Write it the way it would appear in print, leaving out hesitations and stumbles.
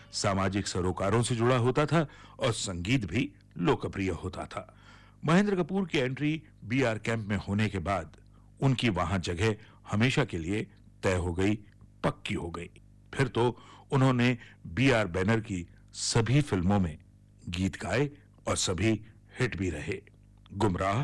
सामाजिक सरोकारों से जुड़ा होता था और संगीत भी लोकप्रिय होता था। महेंद्र कपूर की एंट्री बीआर कैंप में होने के बाद उनकी वहां जगह हमेशा के लिए तय हो गई, पक्की हो गई। फिर तो उन्होंने बीआर बैनर की सभी फिल्मों में गीत गाए और सभी हिट भी रहे। गुमराह,